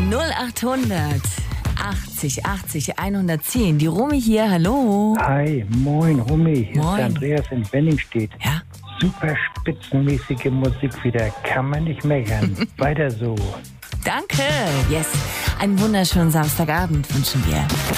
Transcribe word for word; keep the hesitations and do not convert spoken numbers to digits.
null achthundert achtzig achtzig hundertzehn. Die Romy hier, hallo. Hi, moin Romy, hier Moin. ist der Andreas in Wenningstedt. Ja? Super spitzenmäßige Musik wieder, kann man nicht meckern. Weiter so. Danke. Yes. Einen wunderschönen Samstagabend wünschen wir.